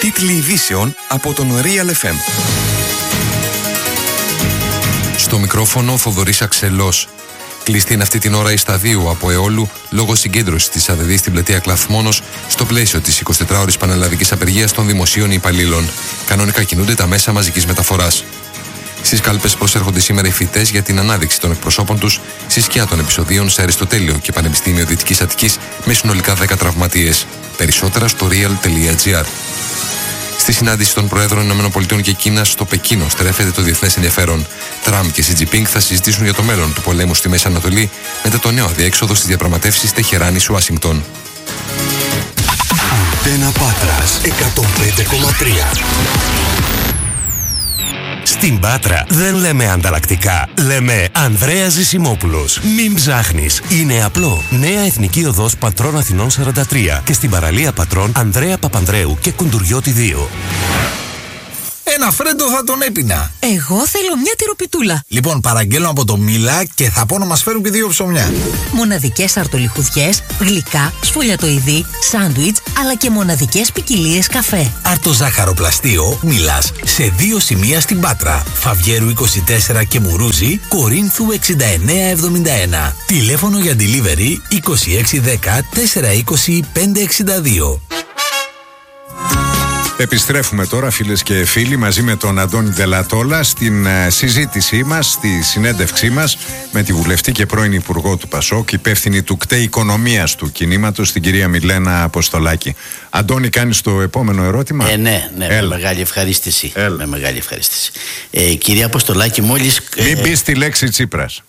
Τίτλοι ειδήσεων από τον Real FM. Στο μικρόφωνο Θοδωρής Αξελός. Κλειστή είναι αυτή την ώρα η Σταδίου από Εόλου λόγω συγκέντρωσης της ΑΔΔ στην πλατεία Κλαθμόνος στο πλαίσιο της 24ωρης πανελλαδικής απεργίας των δημοσίων υπαλλήλων. Κανονικά κινούνται τα μέσα μαζικής μεταφοράς. Στις κάλπες προσέρχονται σήμερα οι φοιτητές για την ανάδειξη των εκπροσώπων τους στη σκιά των επεισοδίων σε Αριστοτέλειο και Πανεπιστήμιο Δυτικής Αττικής με συνολικά 10 τραυματίες. Περισσότερα στο real.gr. Στη συνάντηση των Προέδρων ΗΠΑ και Κίνας στο Πεκίνο στρέφεται το διεθνές ενδιαφέρον. Τραμπ και Σι Τζινπίνγκ θα συζητήσουν για το μέλλον του πολέμου στη Μέση Ανατολή μετά το νέο αδιέξοδο στις διαπραγματεύσεις Τεχεράνης-Ουάσιγκτον. Αντένα Πάτρας 105,3. Στην Πάτρα δεν λέμε ανταλλακτικά, λέμε Ανδρέας Ζησιμόπουλος. Μην ψάχνεις, είναι απλό. Νέα Εθνική Οδός Πατρών Αθηνών 43 και στην παραλία Πατρών Ανδρέα Παπανδρέου και Κουντουριώτη 2. Ένα φρέντο θα τον έπινα. Εγώ θέλω μια τυροπιτούλα. Λοιπόν, παραγγέλνω από το Μίλα και θα πω να μας φέρουν και 2 ψωμιά. Μοναδικές αρτολιχουδιές, γλυκά, σφολιατοειδή, σάντουιτς, αλλά και μοναδικές ποικιλίες καφέ. Αρτοζάχαροπλαστείο Μίλας σε 2 σημεία στην Πάτρα. Φαβιέρου 24 και Μουρούζη, Κορίνθου 6971. Τηλέφωνο για delivery 2610 420 562. Επιστρέφουμε τώρα, φίλες και φίλοι, μαζί με τον Αντώνη Δελατόλα στην συζήτησή μας, στη συνέντευξή μας με τη βουλευτή και πρώην Υπουργό του Πασόκ, υπεύθυνη του ΚΤΕ Οικονομίας του κινήματος, την κυρία Μιλένα Αποστολάκη. Αντώνη, κάνεις το επόμενο ερώτημα? Ναι, με μεγάλη ευχαρίστηση. Με μεγάλη ευχαρίστηση. Κυρία Αποστολάκη, μόλις... Μην πεις τη λέξη Τσίπρας.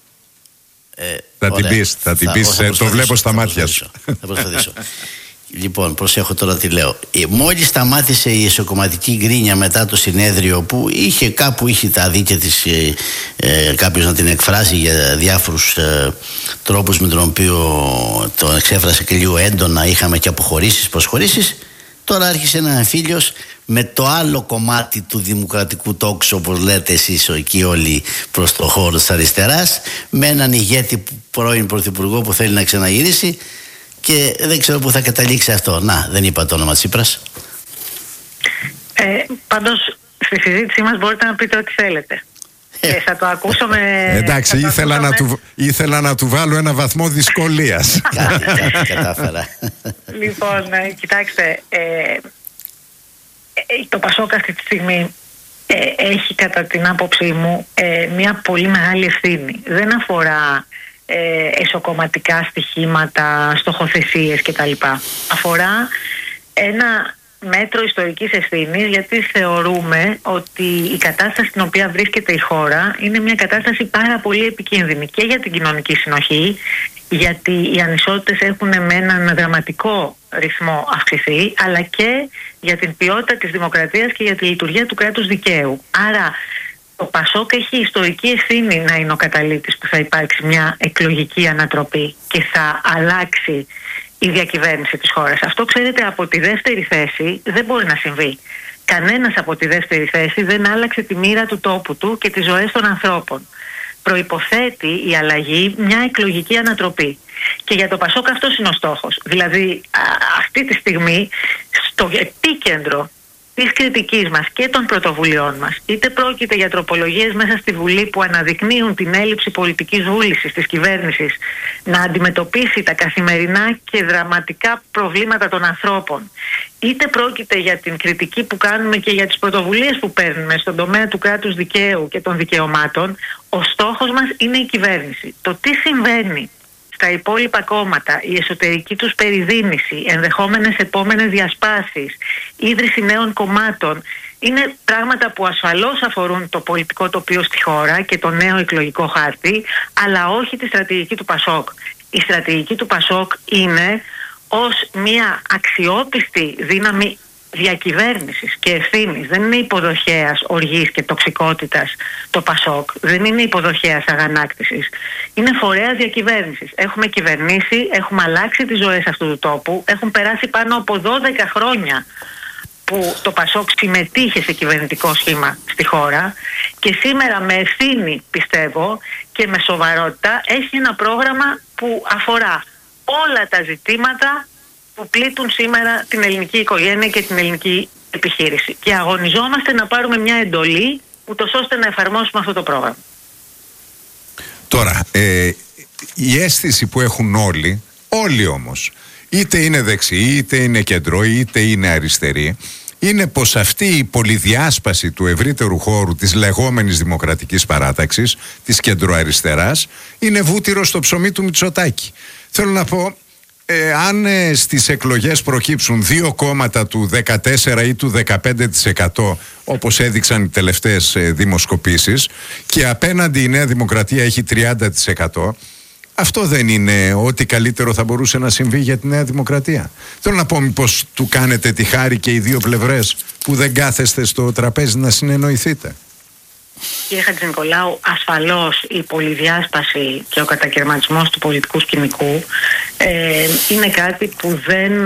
Θα την πεις, το βλέπω στα μάτια σου. Θα προσπαθήσω. Λοιπόν, προσέχω τώρα τι λέω. Μόλις σταμάτησε η εσωκομματική γκρίνια μετά το συνέδριο που είχε τα δίκαια της κάποιος να την εκφράσει για διάφορους τρόπους με τον οποίο το εξέφρασε και λίγο έντονα, είχαμε και αποχωρήσεις, προσχωρήσεις. Τώρα άρχισε ένα εμφύλιος με το άλλο κομμάτι του δημοκρατικού τόξου, όπως λέτε εσείς εκεί όλοι προς το χώρο της αριστεράς, με έναν ηγέτη πρώην πρωθυπουργό που θέλει να ξαναγυρίσει. Και δεν ξέρω πού θα καταλήξει αυτό. Να, δεν είπα το όνομα Τσίπρας. Πάντως στη συζήτησή μας μπορείτε να πείτε ό,τι θέλετε. Θα το ακούσω με... Εντάξει, ήθελα να του βάλω ένα βαθμό δυσκολίας. Κατάφερα. Λοιπόν, κοιτάξτε, το Πασόκ αυτή τη στιγμή έχει κατά την άποψή μου μια πολύ μεγάλη ευθύνη. Δεν αφορά εσωκομματικά στοιχήματα, στοχοθεσίες κτλ. Αφορά ένα μέτρο ιστορικής ευθύνης, γιατί θεωρούμε ότι η κατάσταση στην οποία βρίσκεται η χώρα είναι μια κατάσταση πάρα πολύ επικίνδυνη και για την κοινωνική συνοχή, γιατί οι ανισότητες έχουν με έναν δραματικό ρυθμό αυξηθεί, αλλά και για την ποιότητα της δημοκρατίας και για τη λειτουργία του κράτους δικαίου. Άρα το Πασόκ έχει ιστορική ευθύνη να είναι ο καταλήτης που θα υπάρξει μια εκλογική ανατροπή και θα αλλάξει η διακυβέρνηση της χώρας. Αυτό, ξέρετε, από τη δεύτερη θέση δεν μπορεί να συμβεί. Κανένας από τη δεύτερη θέση δεν άλλαξε τη μοίρα του τόπου του και τις ζωές των ανθρώπων. Προϋποθέτει η αλλαγή μια εκλογική ανατροπή. Και για το Πασόκ αυτός είναι ο στόχος. Δηλαδή αυτή τη στιγμή στο επίκεντρο της κριτικής μας και των πρωτοβουλειών μας, είτε πρόκειται για τροπολογίες μέσα στη Βουλή που αναδεικνύουν την έλλειψη πολιτικής βούλησης της κυβέρνησης να αντιμετωπίσει τα καθημερινά και δραματικά προβλήματα των ανθρώπων, είτε πρόκειται για την κριτική που κάνουμε και για τις πρωτοβουλίες που παίρνουμε στον τομέα του κράτους δικαίου και των δικαιωμάτων, ο στόχος μας είναι η κυβέρνηση. Το τι συμβαίνει στα υπόλοιπα κόμματα, η εσωτερική τους περιδίνηση, ενδεχόμενες επόμενες διασπάσεις, ίδρυση νέων κομμάτων, είναι πράγματα που ασφαλώς αφορούν το πολιτικό τοπίο στη χώρα και το νέο εκλογικό χάρτη, αλλά όχι τη στρατηγική του Πασόκ. Η στρατηγική του Πασόκ είναι ως μια αξιόπιστη δύναμη διακυβέρνησης και ευθύνης. Δεν είναι υποδοχέας οργής και τοξικότητας το Πασόκ. Δεν είναι υποδοχέας αγανάκτησης. Είναι φορέας διακυβέρνησης. Έχουμε κυβερνήσει, έχουμε αλλάξει τις ζωές αυτού του τόπου. Έχουν περάσει πάνω από 12 χρόνια που το Πασόκ συμμετείχε σε κυβερνητικό σχήμα στη χώρα και σήμερα με ευθύνη, πιστεύω, και με σοβαρότητα έχει ένα πρόγραμμα που αφορά όλα τα ζητήματα που πλήττουν σήμερα την ελληνική οικογένεια και την ελληνική επιχείρηση. Και αγωνιζόμαστε να πάρουμε μια εντολή, ούτως ώστε να εφαρμόσουμε αυτό το πρόγραμμα. Τώρα, η αίσθηση που έχουν όλοι όμως, είτε είναι δεξιοί, είτε είναι κεντρώοι, είτε είναι αριστεροί, είναι πως αυτή η πολυδιάσπαση του ευρύτερου χώρου της λεγόμενης δημοκρατικής παράταξης, της κεντροαριστεράς, είναι βούτυρο στο ψωμί του Μητσοτάκη. Θέλω να πω, αν στις εκλογές προκύψουν δύο κόμματα του 14% ή του 15%, όπως έδειξαν οι τελευταίες δημοσκοπήσεις, και απέναντι η Νέα Δημοκρατία έχει 30%, αυτό δεν είναι ό,τι καλύτερο θα μπορούσε να συμβεί για τη Νέα Δημοκρατία? Θέλω να πω, μήπως του κάνετε τη χάρη και οι δύο πλευρές που δεν κάθεστε στο τραπέζι να συνεννοηθείτε? Κύριε Χατζηνικολάου, ασφαλώς η πολυδιάσπαση και ο κατακαιρματισμός του πολιτικού σκηνικού είναι κάτι που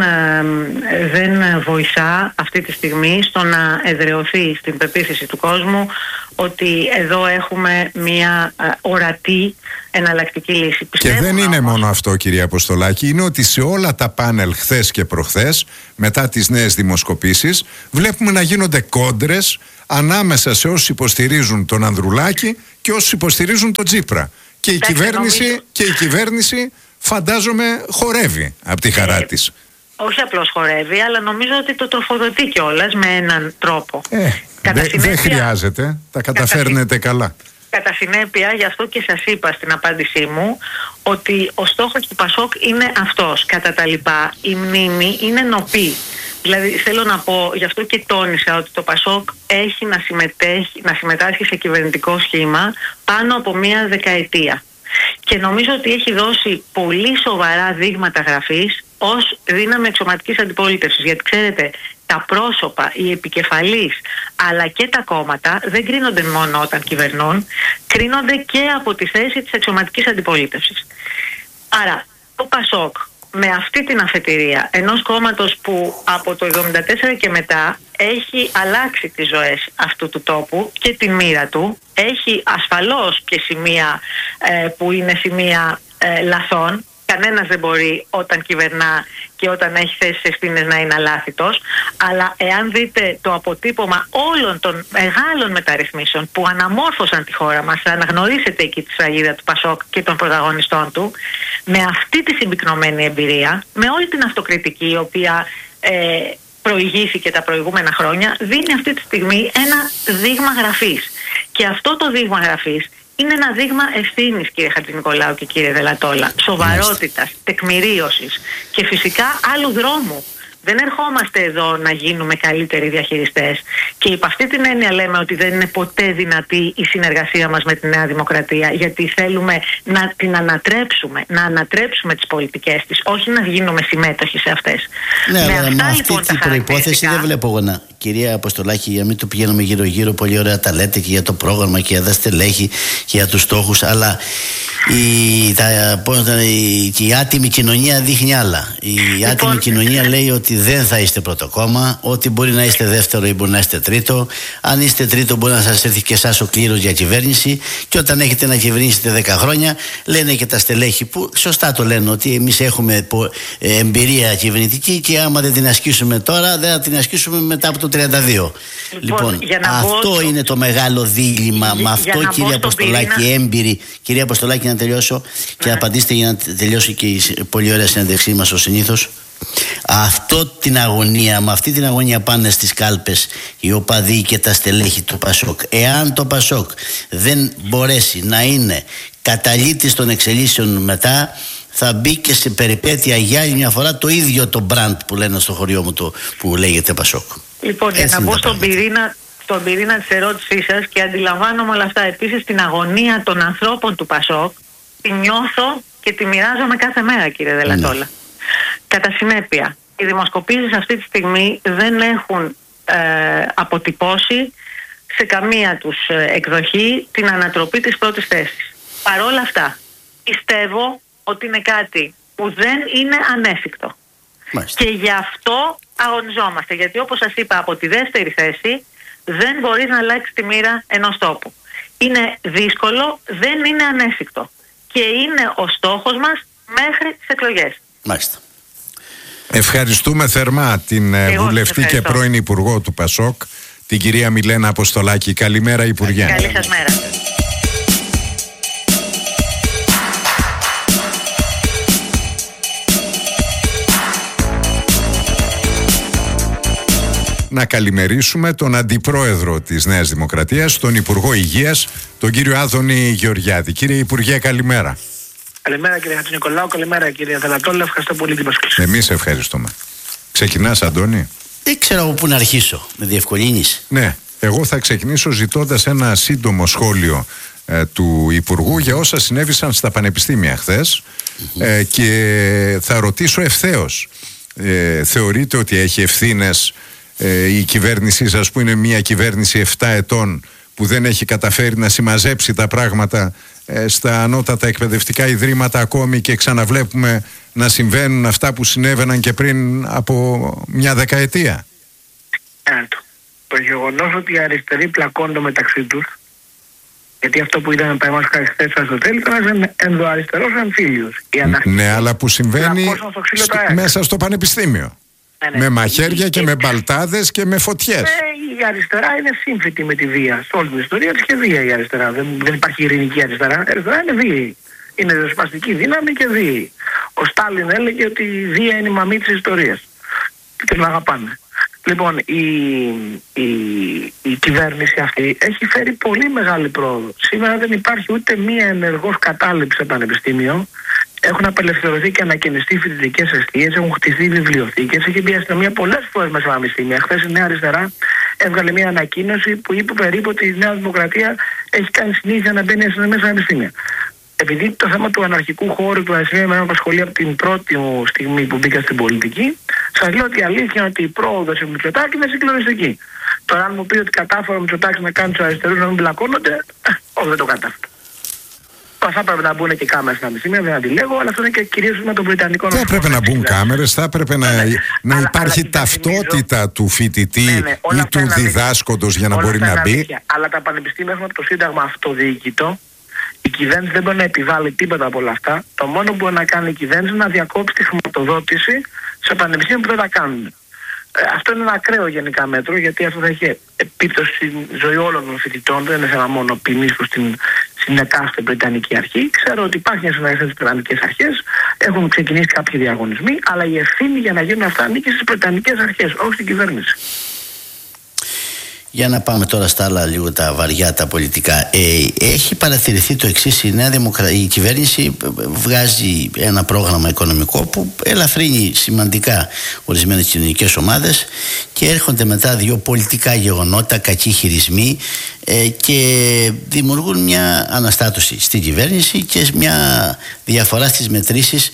δεν βοηθά αυτή τη στιγμή στο να εδραιωθεί στην πεποίθηση του κόσμου ότι εδώ έχουμε μια ορατή εναλλακτική λύση. Και δεν είναι μόνο αυτό, κυρία Αποστολάκη, είναι ότι σε όλα τα πάνελ χθες και προχθές, μετά τις νέες δημοσκοπήσεις, βλέπουμε να γίνονται κόντρες ανάμεσα σε όσους υποστηρίζουν τον Ανδρουλάκη και όσους υποστηρίζουν τον Τσίπρα. Και η κυβέρνηση φαντάζομαι χορεύει από τη χαρά της. Όχι απλώς χορεύει, αλλά νομίζω ότι το τροφοδοτεί κιόλας με έναν τρόπο. Δεν χρειάζεται, τα καταφέρνετε καλά. Κατά συνέπεια, γι' αυτό και σας είπα στην απάντησή μου ότι ο στόχος του ΠΑΣΟΚ είναι αυτός. Κατά τα λοιπά, η μνήμη είναι νοπή. Δηλαδή θέλω να πω, γι' αυτό και τόνισα ότι το ΠΑΣΟΚ έχει να συμμετάσχει σε κυβερνητικό σχήμα πάνω από μία δεκαετία. Και νομίζω ότι έχει δώσει πολύ σοβαρά δείγματα γραφής ως δύναμη εξωματικής αντιπολίτευσης. Γιατί ξέρετε, τα πρόσωπα, οι επικεφαλείς αλλά και τα κόμματα δεν κρίνονται μόνο όταν κυβερνούν, κρίνονται και από τη θέση της εξωματικής αντιπολίτευσης. Άρα το ΠΑΣΟΚ με αυτή την αφετηρία ενός κόμματος που από το 1974 και μετά έχει αλλάξει τις ζωές αυτού του τόπου και την μοίρα του, έχει ασφαλώς και σημεία που είναι σημεία λαθών. Κανένας δεν μπορεί όταν κυβερνά και όταν έχει θέσεις ευθύνες να είναι αλάθητος, αλλά εάν δείτε το αποτύπωμα όλων των μεγάλων μεταρρυθμίσεων που αναμόρφωσαν τη χώρα μας, θα αναγνωρίσετε εκεί τη σφραγίδα του ΠΑΣΟΚ και των πρωταγωνιστών του, με αυτή τη συμπυκνωμένη εμπειρία, με όλη την αυτοκριτική η οποία προηγήθηκε τα προηγούμενα χρόνια, δίνει αυτή τη στιγμή ένα δείγμα γραφής. Και αυτό το δείγμα γραφής είναι ένα δείγμα ευθύνης, κύριε Χατζηνικολάου και κύριε Δελατόλα, σοβαρότητας, τεκμηρίωσης και φυσικά άλλου δρόμου. Δεν ερχόμαστε εδώ να γίνουμε καλύτεροι διαχειριστές και υπ' αυτή την έννοια λέμε ότι δεν είναι ποτέ δυνατή η συνεργασία μας με τη Νέα Δημοκρατία, γιατί θέλουμε να την ανατρέψουμε, να ανατρέψουμε τις πολιτικές της, όχι να γίνουμε συμμέτοχοι σε αυτές. Ναι, με αλλά αυτά, με λοιπόν, αυτή την προϋπόθεση δεν βλέπω εγώ να. Κυρία Αποστολάκη, για μην το πηγαίνουμε γύρω-γύρω, πολύ ωραία τα λέτε και για το πρόγραμμα και για τα στελέχη και για τους στόχους, αλλά η άτιμη κοινωνία δείχνει άλλα. Η άτιμη κοινωνία λέει ότι δεν θα είστε πρώτο κόμμα, ότι μπορεί να είστε δεύτερο ή μπορεί να είστε τρίτο. Αν είστε τρίτο, μπορεί να σας έρθει και εσάς ο κλήρος για κυβέρνηση. Και όταν έχετε να κυβερνήσετε 10 χρόνια, λένε και τα στελέχη που σωστά το λένε, ότι εμείς έχουμε εμπειρία κυβερνητική και άμα δεν την ασκήσουμε τώρα, δεν θα την ασκήσουμε μετά από το 32. Λοιπόν, αυτό είναι το μεγάλο δίλημμα. Με αυτό, κυρία Αποστολάκη, έμπειρη. Κυρία Αποστολάκη, να τελειώσω και απαντήστε για να τελειώσει και η πολύ ωραία συνέντευξή μας ως συνήθως. Με αυτή την αγωνία πάνε στις κάλπες οι οπαδοί και τα στελέχη του ΠΑΣΟΚ. Εάν το ΠΑΣΟΚ δεν μπορέσει να είναι καταλήτης των εξελίσεων μετά, θα μπει και σε περιπέτεια για άλλη μια φορά το ίδιο το μπραντ που λένε στο χωριό μου που λέγεται ΠΑΣΟΚ. Λοιπόν, για να μπω στον πυρήνα της ερώτησής σας, και αντιλαμβάνομαι όλα αυτά, επίσης την αγωνία των ανθρώπων του ΠΑΣΟΚ τη νιώθω και τη μοιράζομαι κάθε μέρα, κύριε Δελατόλα. Ναι. Κατά συνέπεια, οι δημοσκοπήσεις αυτή τη στιγμή δεν έχουν αποτυπώσει σε καμία τους εκδοχή την ανατροπή της πρώτης θέσης. Παρόλα αυτά, πιστεύω ότι είναι κάτι που δεν είναι ανέφικτο. Μάλιστα. Και γι' αυτό αγωνιζόμαστε. Γιατί όπως σας είπα, από τη δεύτερη θέση δεν μπορείς να αλλάξεις τη μοίρα ενός τόπου. Είναι δύσκολο, δεν είναι ανέφικτο. Και είναι ο στόχος μας μέχρι τις εκλογές. Μάλιστα. Ευχαριστούμε θερμά την βουλευτή και πρώην Υπουργό του ΠΑΣΟΚ, την κυρία Μιλένα Αποστολάκη. Καλημέρα, Υπουργέ. Καλή σας μέρα. Να καλημερίσουμε τον Αντιπρόεδρο της Νέας Δημοκρατίας, τον Υπουργό Υγείας, τον κύριο Άδωνη Γεωργιάδη. Κύριε Υπουργέ, καλημέρα. Καλημέρα κύριε Χατζηνικολάου, καλημέρα κύριε Δελατόλα, ευχαριστώ πολύ την πρόσκληση. Εμείς ευχαριστούμε. Ξεκινάς, Αντώνη? Δεν ξέρω από πού να αρχίσω, με διευκολύνεις? Ναι, εγώ θα ξεκινήσω ζητώντας ένα σύντομο σχόλιο του Υπουργού για όσα συνέβησαν στα πανεπιστήμια χθες και θα ρωτήσω ευθέως. Θεωρείτε ότι έχει ευθύνες η κυβέρνησή σας, που είναι μια κυβέρνηση 7 ετών, που δεν έχει καταφέρει να συμμαζέψει τα πράγματα στα ανώτατα εκπαιδευτικά ιδρύματα ακόμη, και ξαναβλέπουμε να συμβαίνουν αυτά που συνέβαιναν και πριν από μια δεκαετία? Το γεγονός ότι οι αριστεροί πλακώνται μεταξύ τους, γιατί αυτό που είδαμε παραδείγματος χάρη χθες στο τέλος ήταν ένας ενδοαριστερός εμφύλιος. Ναι, αλλά που συμβαίνει μέσα στο πανεπιστήμιο. Ναι. Με μαχαίρια και με μπαλτάδες και με φωτιές. Η αριστερά είναι σύμφυτη με τη βία. Σε όλη την ιστορία της και βία η αριστερά. Δεν υπάρχει ειρηνική αριστερά. Η αριστερά είναι βίαιη. Είναι ριζοσπαστική δύναμη και βίαιη. Ο Στάλιν έλεγε ότι η βία είναι η μαμή της ιστορίας. Και την αγαπάνε. Λοιπόν, η κυβέρνηση αυτή έχει φέρει πολύ μεγάλη πρόοδο. Σήμερα δεν υπάρχει ούτε μία ενεργός κατάληψη σε πανεπιστήμιο. Έχουν απελευθερωθεί και ανακαινιστεί φοιτητικές εστίες, έχουν χτιστεί βιβλιοθήκες, έχει μπει η αστυνομία πολλές φορές μέσα στα πανεπιστήμια. Χθες η Νέα Αριστερά έβγαλε μια ανακοίνωση που είπε περίπου ότι η Νέα Δημοκρατία έχει κάνει συνήθεια να μπαίνει η αστυνομία στα πανεπιστήμια. Επειδή το θέμα του αναρχικού χώρου του ΑΕΣΕ με απασχολεί από την πρώτη μου στιγμή που μπήκα στην πολιτική, σας λέω ότι η αλήθεια είναι ότι η πρόοδος του Μητσοτάκη είναι συγκλονιστική. Τώρα, αν μου πει ότι κατάφερε ο Μητσοτάκης να κάνει τους αριστερούς να μην μπλακώνονται, όχι, δεν το κατάφερε. Θα έπρεπε να μπουν και κάμερες στα πανεπιστήμια, δεν αντιλέγω, αλλά αυτό είναι και κυρίως με τον Βρετανικό. Δεν έπρεπε να μπουν κάμερες, θα έπρεπε να υπάρχει ταυτότητα του φοιτητή ή του διδάσκοντος για να μπορεί να μπει. Αλλά τα πανεπιστήμια έχουν από το Σύνταγμα αυτοδιοικητό. Η κυβέρνηση δεν μπορεί να επιβάλλει τίποτα από όλα αυτά. Το μόνο που μπορεί να κάνει η κυβέρνηση είναι να διακόψει τη χρηματοδότηση σε πανεπιστήμια που δεν τα κάνουν. Αυτό είναι ένα ακραίο γενικά μέτρο, γιατί αυτό θα έχει επίπτωση στη ζωή όλων των φοιτητών. Δεν είναι θέμα μόνο ποινής προς την εκάστοτε Βρετανική Αρχή. Ξέρω ότι υπάρχει μια συνεργασία στις Βρετανικές Αρχές, έχουν ξεκινήσει κάποιοι διαγωνισμοί, αλλά η ευθύνη για να γίνουν αυτά ανήκει στις Βρετανικές Αρχές, όχι στην κυβέρνηση. Για να πάμε τώρα στα άλλα λίγο τα βαριά, τα πολιτικά. Έχει παρατηρηθεί το εξής: η κυβέρνηση βγάζει ένα πρόγραμμα οικονομικό που ελαφρύνει σημαντικά ορισμένες κοινωνικές ομάδες και έρχονται μετά δύο πολιτικά γεγονότα, κακοί χειρισμοί, και δημιουργούν μια αναστάτωση στην κυβέρνηση και μια διαφορά στις μετρήσεις,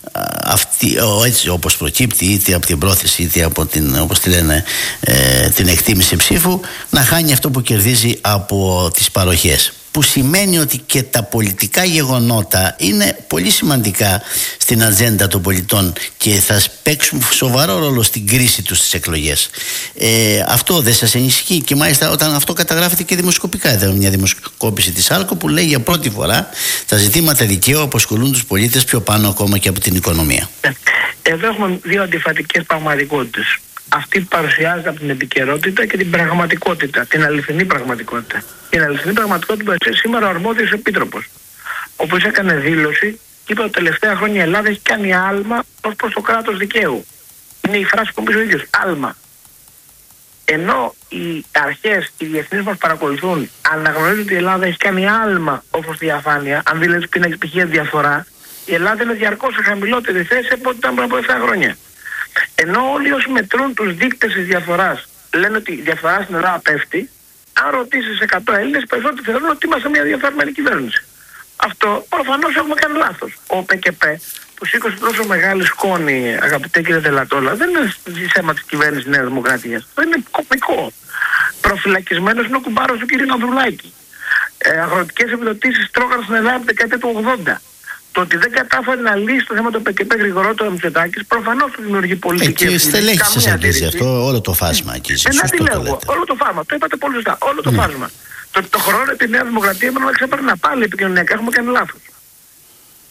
έτσι όπως προκύπτει, είτε από την πρόθεση είτε από την, όπως τη λένε, την εκτίμηση ψήφου, να χάνει αυτό που κερδίζει από τις παροχές. Που σημαίνει ότι και τα πολιτικά γεγονότα είναι πολύ σημαντικά στην ατζέντα των πολιτών και θα παίξουν σοβαρό ρόλο στην κρίση τους στις εκλογές. Αυτό δεν σας ενισχύει? Και μάλιστα όταν αυτό καταγράφεται και δημοσκοπικά. Εδώ μια δημοσκόπηση της ΑΛΚΟ που λέει για πρώτη φορά τα ζητήματα δικαίου απασχολούν τους πολίτες πιο πάνω ακόμα και από την οικονομία. Εδώ έχουμε δύο αντιφατικές πραγματικότητες. Αυτή που παρουσιάζεται από την επικαιρότητα και την πραγματικότητα, την αληθινή πραγματικότητα. Την αληθινή πραγματικότητα που σήμερα ο αρμόδιος επίτροπος, όπως έκανε δήλωση, είπε ότι τα τελευταία χρόνια η Ελλάδα έχει κάνει άλμα ως προς το κράτος δικαίου. Είναι η φράση που πει ο ίδιος, άλμα. Ενώ οι αρχές, οι διεθνείς μας παρακολουθούν, αναγνωρίζουν ότι η Ελλάδα έχει κάνει άλμα ως προς τη διαφάνεια, αν δει τους πίνακες π.χ. διαφορά, η Ελλάδα είναι διαρκώς σε χαμηλότερη θέση από ό,τι ήταν πριν από 7 χρόνια. Ενώ όλοι όσοι μετρούν τους δείκτες της διαφοράς λένε ότι η διαφορά στην Ελλάδα πέφτει, αν ρωτήσεις 100 Έλληνες, περισσότεροι θεωρούν ότι είμαστε μια διαφθαρμένη κυβέρνηση. Αυτό προφανώς έχουμε κάνει λάθος. Ο ΠΚΠ που σήκωσε τόσο μεγάλη σκόνη, αγαπητέ κύριε Δελατόλα, δεν είναι θέμα της κυβέρνησης Νέας Δημοκρατίας. Δεν είναι κωμικό. Προφυλακισμένος είναι ο κουμπάρος του κύριου Ανδρουλάκη. Αγροτικές επιδοτήσεις τρώγανε στην Ελλάδα από την δεκαετία του 80. Το ότι δεν κατάφερε να λύσει το θέμα του ΠΚΠ γρηγορότερα ο Μητσοτάκης, προφανώς του δημιουργεί πολιτική ευθύνη. Και στελέχη σας αγγίζει αυτό, όλο το φάσμα αγγίζει. Τι λέω, όλο το φάσμα. Το είπατε πολύ σωστά. Όλο το φάσμα. Το χρόνο τη Νέα Δημοκρατία πρέπει να ξεπερνά. Πάλι επικοινωνιακά έχουμε κάνει λάθος.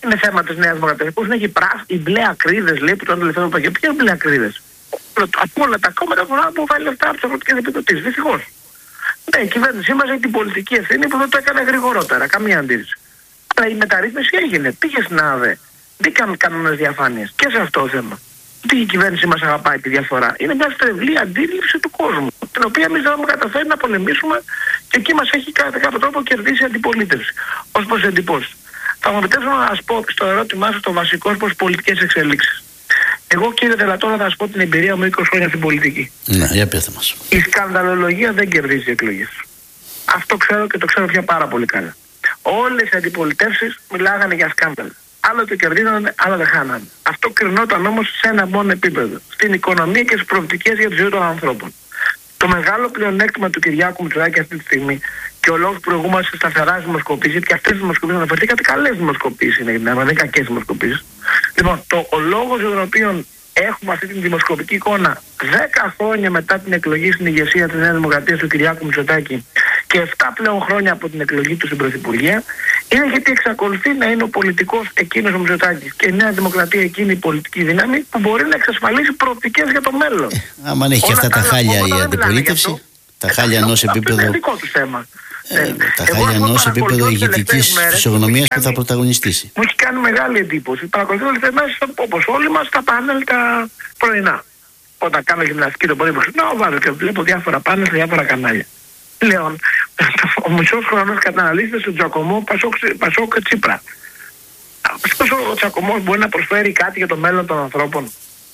Είναι θέμα της Νέας Δημοκρατίας. Πώς έχει οι μπλε ακρίδες, λέει, που τον τελευταίο παγιό. Ποιες μπλε ακρίδες? Από όλα τα κόμματα έχουν αποβάλει λεφτά από τις αγροτικές επιδοτήσεις. Δυστυχώς. Ναι, η κυβέρνησή μας έχει την πολιτική ευθύνη που δεν το έκανε γρηγορότερα. Καμία αντίρρηση. Αλλά η μεταρρύθμιση έγινε. Πήγε στην ΑΔΕ. Μπήκαν κανόνες διαφάνειας. Και σε αυτό το θέμα. Τι η κυβέρνηση μας αγαπάει τη διαφορά? Είναι μια στρεβλή αντίληψη του κόσμου, την οποία εμείς δεν έχουμε καταφέρει να πολεμήσουμε και εκεί μας έχει κατά κάποιο τρόπο κερδίσει η αντιπολίτευση. Ως προς εντυπώσεις. Θα μου επιτρέψω να σας πω στο ερώτημά σας το βασικό προς πολιτικές εξελίξεις. Εγώ, κύριε Δελατόλα, θα σας πω την εμπειρία μου 20 χρόνια στην πολιτική. Ναι, για πέστε μας. Η σκανδαλολογία δεν κερδίζει εκλογές. Αυτό ξέρω και το ξέρω πια πάρα πολύ καλά. Όλες οι αντιπολιτεύσεις μιλάγανε για σκάνδαλα. Άλλο το κερδίζανε, άλλο δεν χάνανε. Αυτό κρινόταν όμως σε ένα μόνο επίπεδο. Στην οικονομία και στις προοπτικές για τη ζωή των ανθρώπων. Το μεγάλο πλεονέκτημα του Κυριάκου Μητσοτάκη αυτή τη στιγμή και ο λόγος που προηγούμαστε σε σταθερά δημοσκοπήσεις, γιατί και αυτές οι δημοσκοπήσεις αναφερθήκατε, καλές δημοσκοπήσεις είναι, δεν είναι κακές δημοσκοπήσεις. Λοιπόν, ο λόγος για τον οποίο έχουμε αυτή την δημοσκοπική εικόνα 10 χρόνια μετά την εκλογή στην ηγεσία της Νέας Δημοκρατίας του Κυριάκου Μητσοτάκη και 7 πλέον χρόνια από την εκλογή του στην Πρωθυπουργία, είναι γιατί εξακολουθεί να είναι ο πολιτικός εκείνος ο Μητσοτάκης και η Νέα Δημοκρατία εκείνη η πολιτική δύναμη που μπορεί να εξασφαλίσει προοπτικές για το μέλλον. Άμα έχει και αυτά τα χάλια η αντιπολίτευση, τα χάλια ενός επίπεδου. Είναι δικό του θέμα. Τα χάλια ενός επίπεδου ηγετικής φυσιογνωμίας που θα πρωταγωνιστήσει. Μου έχει κάνει μεγάλη εντύπωση. Παρακολουθώ όλες τις μέρες, όπως όλοι μας, τα πάνελ τα πρωινά. Όταν κάνω γυμναστική το πρωί που ξυπνάω, βάζω και βλέπω διάφορα πάνελ σε διάφορα κανάλια. Λέω, ο μισός χρονός καταναλύσεται στον Τζακωμό Πασόκ Τσίπρα. Πώς ο Τζακωμός μπορεί να προσφέρει κάτι για το μέλλον των ανθρώπων?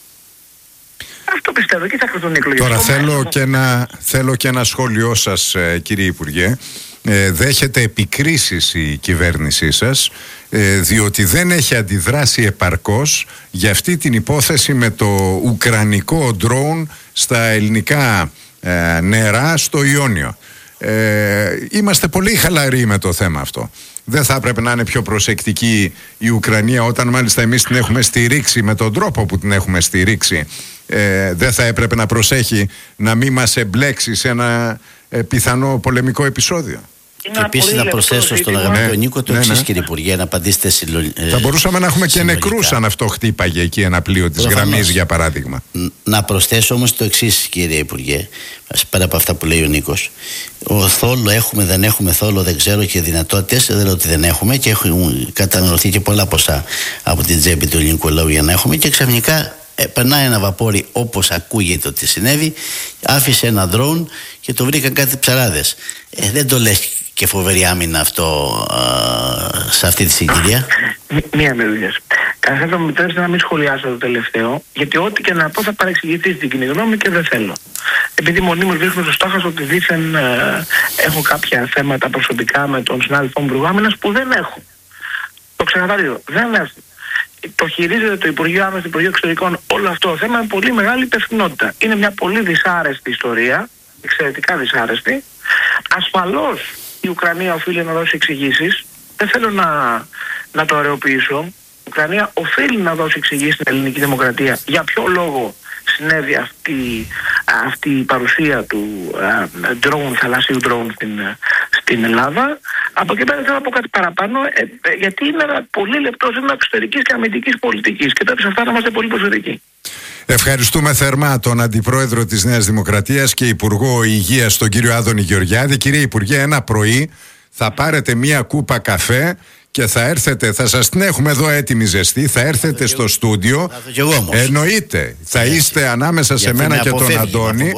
Αυτό πιστεύω και θα κρυθούν οι εκλογές. Τώρα θέλω και ένα σχόλιο σας, κύριε Υπουργέ. Δέχεται επικρίσεις η κυβέρνησή σας διότι δεν έχει αντιδράσει επαρκώς για αυτή την υπόθεση με το ουκρανικό ντρόουν στα ελληνικά νερά στο Ιόνιο. Είμαστε πολύ χαλαροί με το θέμα αυτό. Δεν θα έπρεπε να είναι πιο προσεκτική η Ουκρανία, όταν μάλιστα εμείς την έχουμε στηρίξει με τον τρόπο που την έχουμε στηρίξει? Δεν θα έπρεπε να προσέχει να μην μας εμπλέξει σε ένα πιθανό πολεμικό επεισόδιο? Και επίσης να προσθέσω στον αγαπητό Νίκο το εξής, κύριε Υπουργέ, να απαντήσετε θα μπορούσαμε να έχουμε και νεκρούς αν αυτό χτύπαγε εκεί ένα πλοίο της γραμμής, για παράδειγμα. Να προσθέσω όμως το εξής, κύριε Υπουργέ, πέρα από αυτά που λέει ο Νίκος. Ο θόλο έχουμε, δεν έχουμε θόλο, δεν ξέρω, και δυνατότητες δεν λέω ότι δεν έχουμε, και έχουν καταναλωθεί και πολλά ποσά από την τσέπη του ελληνικού λαού για να έχουμε, και ξαφνικά περνάει ένα βαπόρι, όπως ακούγεται ότι συνέβη, άφησε ένα ντρόουν και το βρήκαν κάτι ψαράδες. Δεν το λες και φοβερή άμυνα αυτό σε αυτή τη συγκυρία? Μία με δουλειές. Καταρχάς θα μου επιτρέψετε να μην σχολιάσω το τελευταίο, γιατί ό,τι και να πω θα παρεξηγηθεί στην κοινή γνώμη και δεν θέλω. Επειδή μονίμως βρίσκουμε στο στόχο ότι δήθεν έχω κάποια θέματα προσωπικά με τον συνάδελφο μου Υπουργό Άμυνας, που δεν έχω. Το ξεκαθαρίζω. Δεν έχω. Το χειρίζεται το Υπουργείο Άμυνας, το Υπουργείο Εξωτερικών όλο αυτό το θέμα με πολύ μεγάλη υπευθυνότητα. Είναι μια πολύ δυσάρεστη ιστορία, εξαιρετικά δυσάρεστη. Ασφαλώς η Ουκρανία οφείλει να δώσει εξηγήσεις. Δεν θέλω να το αραιοποιήσω. Η Ουκρανία οφείλει να δώσει εξηγήσεις στην ελληνική δημοκρατία για ποιο λόγο συνέβη αυτή η παρουσία του θαλάσσιου drone στην Ελλάδα. Από εκεί πέρα θέλω να πω κάτι παραπάνω, γιατί είναι ένα πολύ λεπτό ζήτημα εξωτερικής και αμυντικής πολιτικής και πρέπει σε αυτά να είμαστε πολύ προσεκτικοί. Ευχαριστούμε θερμά τον Αντιπρόεδρο της Νέας Δημοκρατίας και Υπουργό Υγείας, τον κύριο Άδωνη Γεωργιάδη. Κύριε Υπουργέ, ένα πρωί θα πάρετε μία κούπα καφέ και θα έρθετε, θα σας την έχουμε εδώ έτοιμη ζεστή, θα έρθετε στο στούντιο. Εννοείται, θα είστε ανάμεσα σε μένα και τον Αντώνη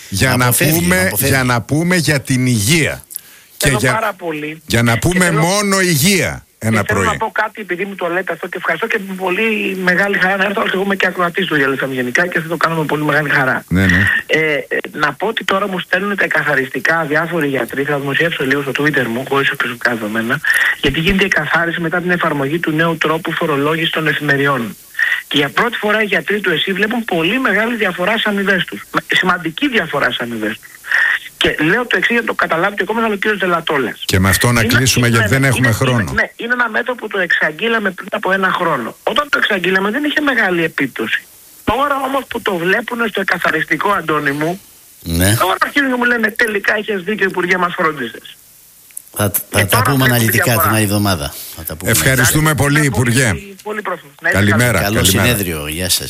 για να πούμε για την υγεία. Και για να πούμε μόνο υγεία ένα πρωί. Θέλω να πω κάτι, επειδή μου το λέτε αυτό, και ευχαριστώ και με πολύ μεγάλη χαρά να έρθω. Εγώ είμαι και ακροατής του διαλύσαμε γενικά και θα το κάνω με πολύ μεγάλη χαρά. Ναι. Να πω ότι τώρα μου στέλνουν τα εκαθαριστικά διάφοροι γιατροί, θα δημοσιεύσω λίγο στο Twitter μου, χωρίς προσωπικά δεδομένα, γιατί γίνεται η εκαθάριση μετά την εφαρμογή του νέου τρόπου φορολόγησης των εφημεριών. Και για πρώτη φορά οι γιατροί του ΕΣΥ βλέπουν πολύ μεγάλη διαφορά στις αμοιβές τους. Σημαντική διαφορά στις αμοιβές τους. Και λέω το εξής για να το καταλάβει και ακόμα, θα ο κ. Δελατόλας. Και με αυτό να κλείσουμε, γιατί δεν έχουμε χρόνο. Ναι, είναι ένα μέτρο που το εξαγγείλαμε πριν από ένα χρόνο. Όταν το εξαγγείλαμε δεν είχε μεγάλη επίπτωση. Τώρα όμως που το βλέπουν στο εκαθαριστικό, Αντώνη μου, τώρα αρχίζουν και μου λένε τελικά είχες δίκιο, Υπουργέ, μας φρόντισες. Θα τα πούμε αναλυτικά την άλλη εβδομάδα. Ευχαριστούμε πολύ, Υπουργέ. Καλημέρα. Καλό συνέδριο. Γεια σας.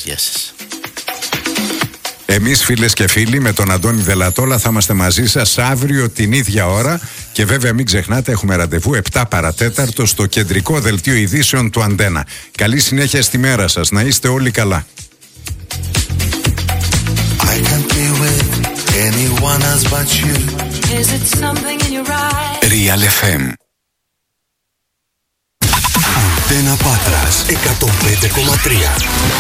Εμείς, φίλες και φίλοι, με τον Αντώνη Δελατόλα θα είμαστε μαζί σας αύριο την ίδια ώρα. Και βέβαια μην ξεχνάτε, έχουμε ραντεβού 7 παρατέταρτο στο κεντρικό δελτίο ειδήσεων του Αντένα. Καλή συνέχεια στη μέρα σας. Να είστε όλοι καλά. Real FM. Αντένα Πάτρας 105,3.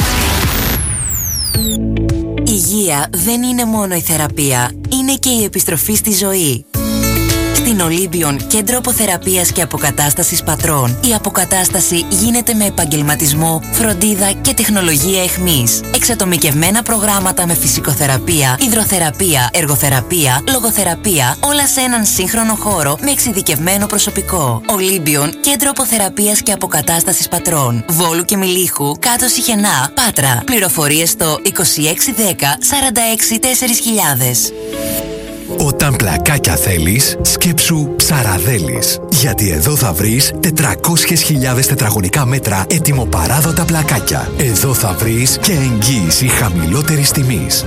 Η υγεία δεν είναι μόνο η θεραπεία, είναι και η επιστροφή στη ζωή. Στην Ολύμπιον, κέντρο αποθεραπείας και αποκατάστασης πατρών, η αποκατάσταση γίνεται με επαγγελματισμό, φροντίδα και τεχνολογία εχμής. Εξατομικευμένα προγράμματα με φυσικοθεραπεία, υδροθεραπεία, εργοθεραπεία, λογοθεραπεία, όλα σε έναν σύγχρονο χώρο με εξειδικευμένο προσωπικό. Ολύμπιον, κέντρο αποθεραπείας και αποκατάστασης πατρών. Βόλου και Μιλίχου, κάτω Σιχενά, Πάτρα. Πληροφορίες στο 2610 46 4000. Όταν πλακάκια θέλεις, σκέψου Ψαραδέλης. Γιατί εδώ θα βρεις 400.000 τετραγωνικά μέτρα ετοιμοπαράδοτα πλακάκια. Εδώ θα βρεις και εγγύηση χαμηλότερης τιμής.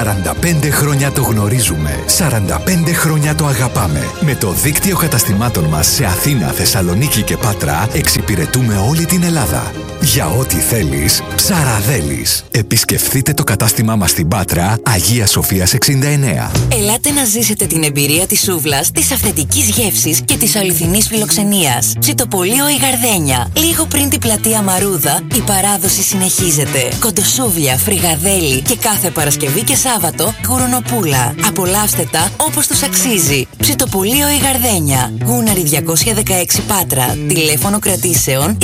45 χρόνια το γνωρίζουμε. 45 χρόνια το αγαπάμε. Με το δίκτυο καταστημάτων μας σε Αθήνα, Θεσσαλονίκη και Πάτρα εξυπηρετούμε όλη την Ελλάδα. Για ό,τι θέλεις, Ψαραδέλης. Επισκεφθείτε το κατάστημά μας στην Πάτρα, Αγία Σοφίας 69. Ελάτε να ζήσετε την εμπειρία της σούβλας, της αυθεντικής γεύσης και της αληθινής φιλοξενίας. Ψητοπολείο η Γαρδένια. Λίγο πριν την πλατεία Μαρούδα, η παράδοση συνεχίζεται. Κοντοσούβλια, φρυγαδέλι και κάθε Παρασκευή και Σάββατο γουρνοπούλα. Απολαύστε τα όπως τους αξίζει. Ψητοπολείο η Γαρδένια. Γούναρη 216 Πάτρα. Τηλέφωνο κρατήσεων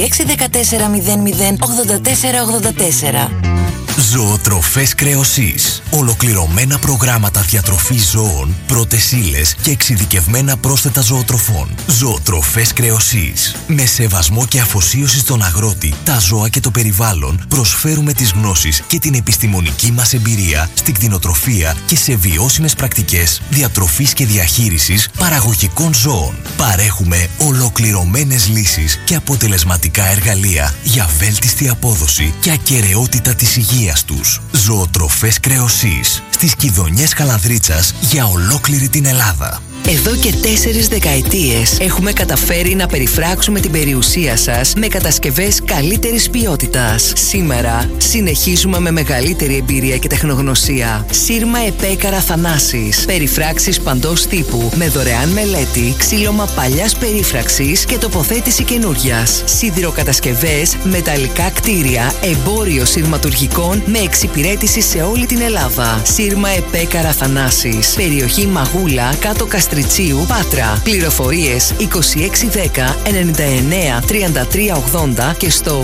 2614 00 84 84. Ζωοτροφές Κρεοσής. Ολοκληρωμένα προγράμματα διατροφής ζώων, πρώτες ύλες και εξειδικευμένα πρόσθετα ζωοτροφών. Ζωοτροφές Κρεοσής. Με σεβασμό και αφοσίωση στον αγρότη, τα ζώα και το περιβάλλον, προσφέρουμε τις γνώσεις και την επιστημονική μας εμπειρία στην κτηνοτροφία και σε βιώσιμες πρακτικές διατροφής και διαχείρισης παραγωγικών ζώων. Παρέχουμε ολοκληρωμένες λύσεις και αποτελεσματικά εργαλεία για βέλτιστη απόδοση και ακεραιότητα της υγείας τους. Ζωοτροφές Κρεοσής. Στις Κιδωνιές Καλανδρίτσας για ολόκληρη την Ελλάδα. Εδώ και 4 δεκαετίες έχουμε καταφέρει να περιφράξουμε την περιουσία σας με κατασκευές καλύτερης ποιότητας. Σήμερα συνεχίζουμε με μεγαλύτερη εμπειρία και τεχνογνωσία. Σύρμα Επέκαρα Θανάσης. Περιφράξεις παντός τύπου με δωρεάν μελέτη, ξύλωμα παλιάς περίφραξης και τοποθέτηση καινούριας. Σιδηροκατασκευές, μεταλλικά κτίρια, εμπόριο σειρματουργικών με εξυπηρέτηση σε όλη την Ελλάδα. Σύρμα Επέκαρα Θανάσης. Περιοχή Μαγούλα, κάτω Καστριτσίου, Πάτρα. Πληροφορίες 2610 99 33 80 και στο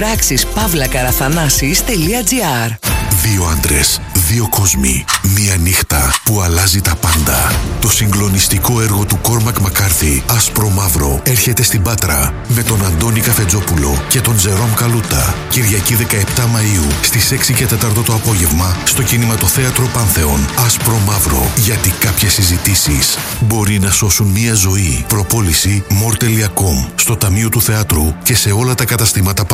περιφράξεις-παύλακαραφανάσεις.gr. 2 άντρες, 2 κόσμοι, μία νύχτα που αλλάζει τα πάντα. Το συγκλονιστικό έργο του Κόρμακ Μακάρθι, Άσπρο Μαύρο, έρχεται στην Πάτρα με τον Αντώνη Καφετζόπουλο και τον Τζερόμ Καλούτα. Κυριακή 17 Μαΐου στις 6 και 4 το απόγευμα στο Κινηματοθέατρο Πάνθεον. Άσπρο Μαύρο, γιατί κάποιες συζητήσεις μπορεί να σώσουν μία ζωή. Προπόληση More.com στο Ταμείο του Θεάτρου και σε όλα τα καταστήματα